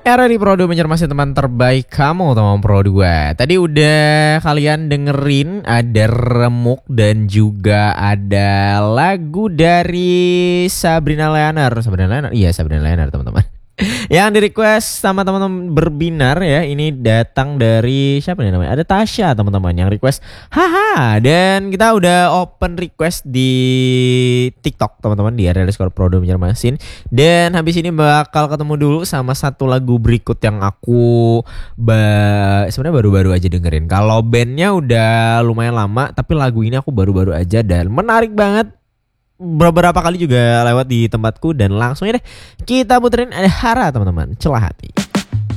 Era di Pro 2 Banjarmasin, teman terbaik kamu, teman Pro 2. Tadi udah kalian dengerin ada Remuk dan juga ada lagu dari Sabrina Leaner. Iya Sabrina Leaner teman-teman. Yang di request sama teman-teman berbinar ya. Ini datang dari siapa nih namanya? Ada Tasya teman-teman yang request. Haha. Dan kita udah open request di TikTok teman-teman, di @_Pro2 Banjarmasin. Dan habis ini bakal ketemu dulu sama satu lagu berikut yang aku sebenarnya baru-baru aja dengerin. Kalau bandnya udah lumayan lama, tapi lagu ini aku baru-baru aja dan menarik banget. Beberapa kali juga lewat di tempatku dan langsung deh kita puterin. Ada Hara teman-teman, Celah Hati.